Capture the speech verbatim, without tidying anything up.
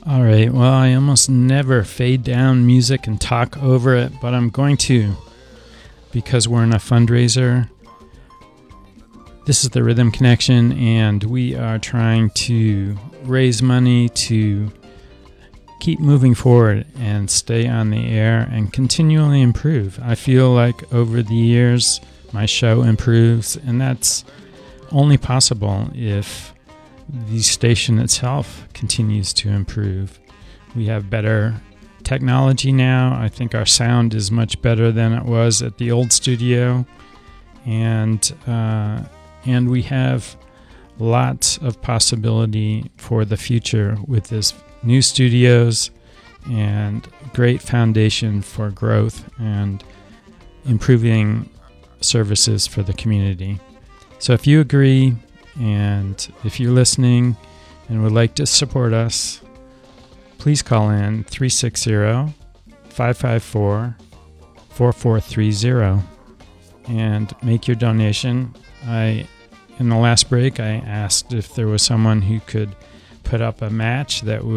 All right, well, I almost never fade down music and talk over it, but I'm going to because we're in a fundraiser. This is the Rhythm Connection, and we are trying to raise money to keep moving forward and stay on the air and continually improve. I feel like over the years, my show improves, and that's only possible if the station itself continues to improve. We have better technology now. I think our sound is much better than it was at the old studio, and uh, and we have lots of possibility for the future with this new studios and great foundation for growth and improving services for the community. So if you agree, and if you're listening and would like to support us, please call in three six zero, five five four, four four three zero and make your donation. I, in the last break, I asked if there was someone who could put up a match that would